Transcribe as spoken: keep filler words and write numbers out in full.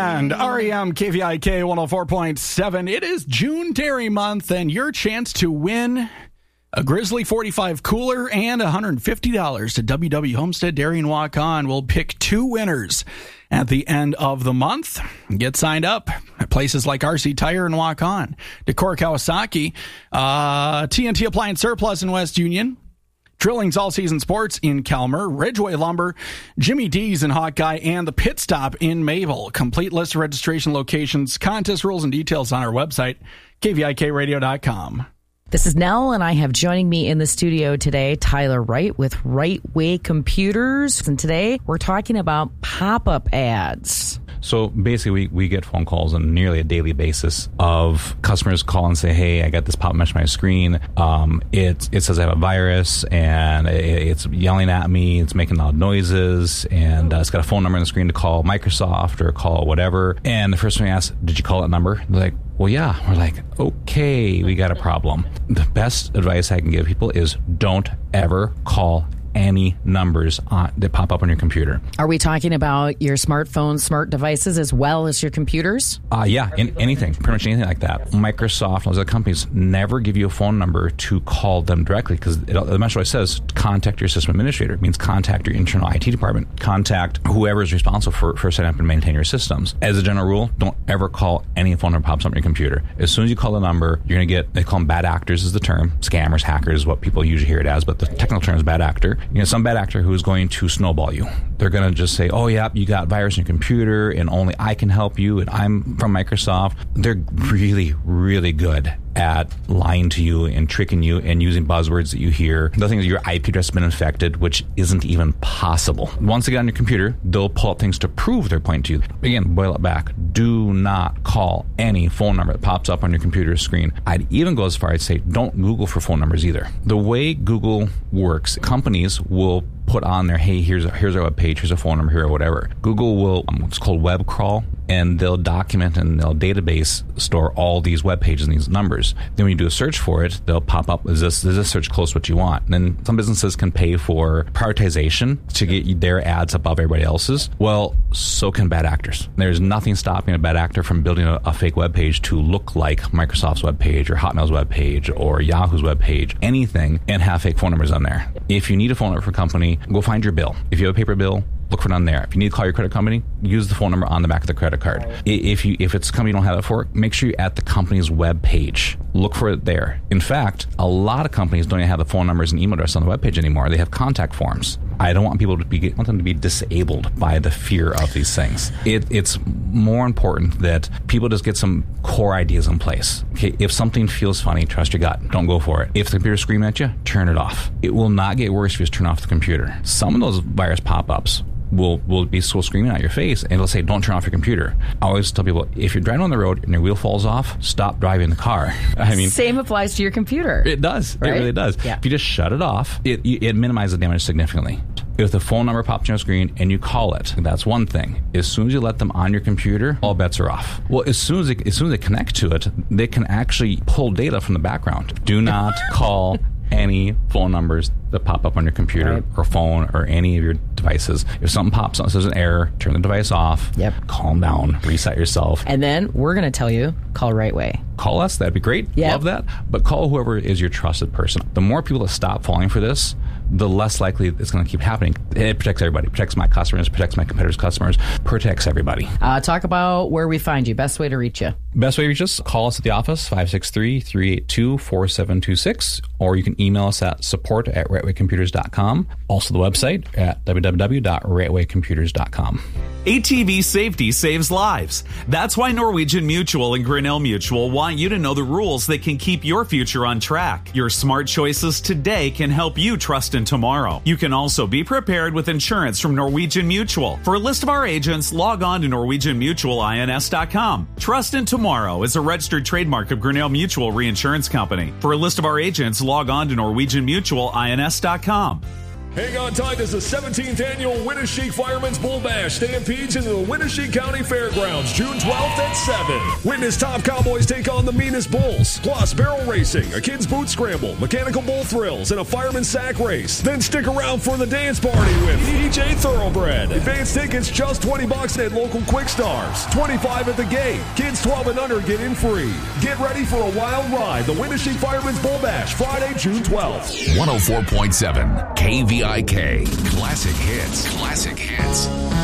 And R E M K V I K one oh four point seven. It is June Dairy Month, and your chance to win a Grizzly forty-five cooler and one hundred fifty dollars to W W Homestead Dairy and Walk On. We'll pick two winners at the end of the month. Get signed up at places like R C Tire and Walk On, Decor Kawasaki, uh, T N T Appliance Surplus in West Union, Drilling's All Season Sports in Calmer, Ridgeway Lumber, Jimmy D's in Hawkeye, and the Pit Stop in Mabel. Complete list of registration locations, contest rules, and details on our website, K V I K radio dot com. This is Nell, and I have joining me in the studio today Tyler Wright with Right Way Computers. And today we're talking about pop-up ads. So basically, we, we get phone calls on nearly a daily basis of customers call and say, hey, I got this pop-up message on my screen. Um, it, it says I have a virus, and it, it's yelling at me. It's making loud noises, and uh, it's got a phone number on the screen to call Microsoft or call whatever. And the first thing we ask, did you call that number? They're like, well, yeah. We're like, okay, we got a problem. The best advice I can give people is don't ever call any numbers on, that pop up on your computer. Are we talking about your smartphones, smart devices, as well as your computers? Uh, yeah, in, anything, pretty much anything like that. Microsoft and those other companies never give you a phone number to call them directly, because the message always says contact your system administrator. It means contact your internal I T department. Contact whoever is responsible for, for setting up and maintaining your systems. As a general rule, don't ever call any phone number that pops up on your computer. As soon as you call the number, you're going to get, they call them bad actors is the term. Scammers, hackers is what people usually hear it as, but the technical term is bad actor. You know, some bad actor who is going to snowball you. They're going to just say, oh, yeah, you got virus in your computer, and only I can help you, and I'm from Microsoft. They're really, really good at lying to you and tricking you and using buzzwords that you hear. The thing is your I P address has been infected, which isn't even possible. Once they get on your computer, they'll pull up things to prove their point to you. Again, boil it back. Do not call any phone number that pops up on your computer screen. I'd even go as far as say, don't Google for phone numbers either. The way Google works, companies will put on there, hey, here's a, here's our web page, here's a phone number here or whatever. Google will, um, what's called web crawl, and they'll document and they'll database store all these web pages and these numbers. Then when you do a search for it, they'll pop up, is this, is this search close to what you want? And then some businesses can pay for prioritization to get their ads above everybody else's. Well, so can bad actors. There's nothing stopping a bad actor from building a, a fake web page to look like Microsoft's web page or Hotmail's web page or Yahoo's web page, anything, and have fake phone numbers on there. If you need a phone number for a company, go find your bill. If you have a paper bill, look for it on there. If you need to call your credit company, use the phone number on the back of the credit card. If you if it's a company you don't have it for, make sure you're at the company's web page. Look for it there. In fact, a lot of companies don't even have the phone numbers and email address on the web page anymore. They have contact forms. I don't want people to be I want them to be disabled by the fear of these things. It, it's more important that people just get some core ideas in place. Okay, if something feels funny, trust your gut. Don't go for it. If the computer's screaming at you, turn it off. It will not get worse if you just turn off the computer. Some of those virus pop-ups will will be so screaming at your face, and it'll say, don't turn off your computer. I always tell people, if you're driving on the road and your wheel falls off, stop driving the car. I mean, same applies to your computer. It does. Right? It really does. Yeah. If you just shut it off, it, it minimizes the damage significantly. If the phone number pops on your screen and you call it, that's one thing. As soon as you let them on your computer, all bets are off. Well, as soon as they, as soon as they connect to it, they can actually pull data from the background. Do not call any phone numbers that pop up on your computer right. or phone or any of your devices. If something pops up, says an error, turn the device off, yep. calm down, reset yourself. And then we're going to tell you, call Right Way. Call us. That'd be great. Yep. Love that. But call whoever is your trusted person. The more people that stop falling for this, the less likely it's going to keep happening. It protects everybody. It protects my customers, protects my competitors' customers, protects everybody. Uh, talk about where we find you. Best way to reach you. Best way to reach us, call us at the office, five six three, three eight two, four seven two six, or you can email us at support at right way computers dot com. Also the website at w w w dot right way computers dot com. A T V safety saves lives. That's why Norwegian Mutual and Grinnell Mutual want you to know the rules that can keep your future on track. Your smart choices today can help you trust in tomorrow. You can also be prepared with insurance from Norwegian Mutual. For a list of our agents, log on to norwegian mutual ins dot com. Trust in Tomorrow is a registered trademark of Grinnell Mutual Reinsurance Company. For a list of our agents, log on to norwegian mutual ins dot com. Hang on tight as the seventeenth annual Winneshiek Fireman's Bull Bash stampedes into the Winneshiek County Fairgrounds June twelfth at seven. Witness top cowboys take on the meanest bulls, plus barrel racing, a kid's boot scramble, mechanical bull thrills, and a fireman's sack race. Then stick around for the dance party with D J Thoroughbred. Advance tickets just twenty bucks at local Quick Stars, twenty-five at the gate. Kids twelve and under get in free. Get ready for a wild ride. The Winneshiek Fireman's Bull Bash, Friday, June twelfth. one oh four point seven K V I K. Classic hits. Classic hits.